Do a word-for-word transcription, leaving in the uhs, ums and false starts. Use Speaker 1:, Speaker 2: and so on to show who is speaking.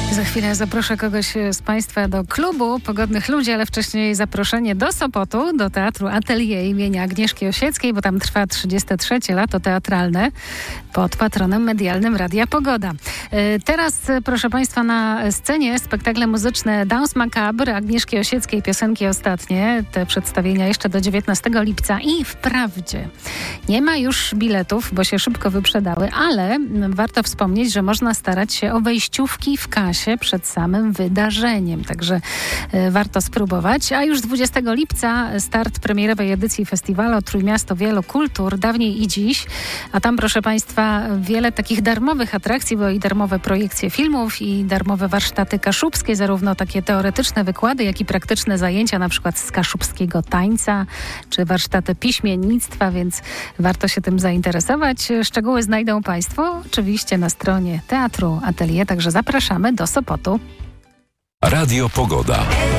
Speaker 1: Za chwilę zaproszę kogoś z Państwa do klubu Pogodnych Ludzi, ale wcześniej zaproszenie do Sopotu, do Teatru Atelier imienia Agnieszki Osieckiej, bo tam trwa trzydzieste trzecie lato teatralne pod patronem medialnym Radia Pogoda. Teraz, proszę Państwa, na scenie spektakle muzyczne Danse Macabre Agnieszki Osieckiej, piosenki ostatnie. Te przedstawienia jeszcze do dziewiętnastego lipca i wprawdzie nie ma już biletów, bo się szybko wyprzedały, ale warto wspomnieć, że można starać się o wejściówki w kasie przed samym wydarzeniem. Także e, warto spróbować. A już dwudziestego lipca start premierowej edycji festiwalu Trójmiasto Wielokultur, dawniej i dziś. A tam, proszę Państwa, wiele takich darmowych atrakcji, bo i darmowe projekcje filmów, i darmowe warsztaty kaszubskie, zarówno takie teoretyczne wykłady, jak i praktyczne zajęcia, na przykład z kaszubskiego tańca, czy warsztaty piśmiennictwa, więc warto się tym zainteresować. Szczegóły znajdą Państwo oczywiście na stronie Teatru Atelier, także zapraszamy do Sopotu.
Speaker 2: Radio Pogoda.